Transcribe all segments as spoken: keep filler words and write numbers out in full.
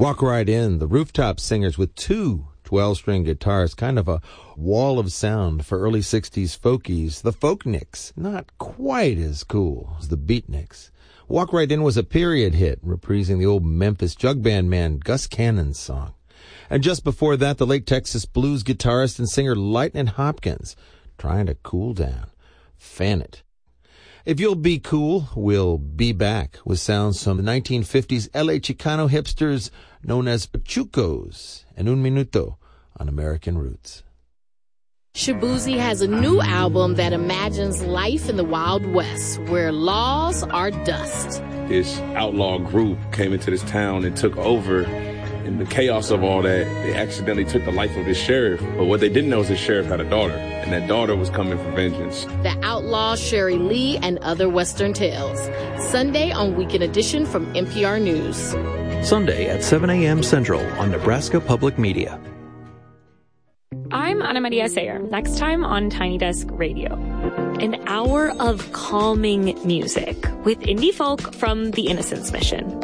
Walk Right In, the Rooftop Singers with two twelve-string guitars, kind of a wall of sound for early sixties folkies. The Folkniks, not quite as cool as the Beatniks. Walk Right In was a period hit, reprising the old Memphis jug band man Gus Cannon's song. And just before that, the late Texas blues guitarist and singer Lightnin' Hopkins, Trying to Cool Down. Fan it. If you'll be cool, we'll be back with sounds from the nineteen fifties L A Chicano hipsters known as Pachucos and Un Minuto on American Roots. Shaboozey has a new album that imagines life in the Wild West, where laws are dust. This outlaw group came into this town and took over. In the chaos of all that, they accidentally took the life of this sheriff. But what they didn't know is the sheriff had a daughter, and that daughter was coming for vengeance. The Outlaw, Sherry Lee, and Other Western Tales. Sunday on Weekend Edition from N P R News. Sunday at seven a.m. Central on Nebraska Public Media. I'm Ana Maria Sayer. Next time on Tiny Desk Radio. An hour of calming music with indie folk from the Innocence Mission.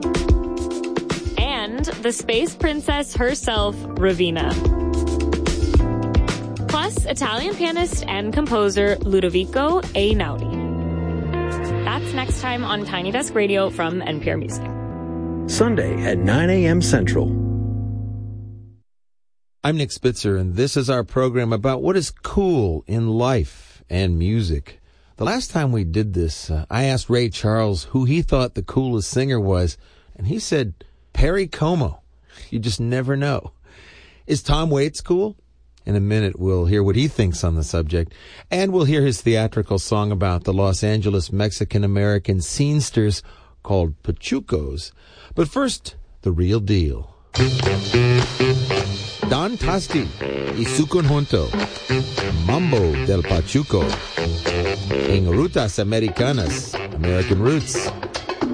And the space princess herself, Ravina. Plus, Italian pianist and composer Ludovico Einaudi. That's next time on Tiny Desk Radio from N P R Music. Sunday at nine a.m. Central. I'm Nick Spitzer, and this is our program about what is cool in life and music. The last time we did this, uh, I asked Ray Charles who he thought the coolest singer was, and he said Perry Como. You just never know. Is Tom Waits cool? In a minute, we'll hear what he thinks on the subject, and we'll hear his theatrical song about the Los Angeles Mexican-American scenesters called Pachucos. But first, the real deal. Don Tasti y su conjunto, Mambo del Pachuco, en Rutas Americanas, American Roots.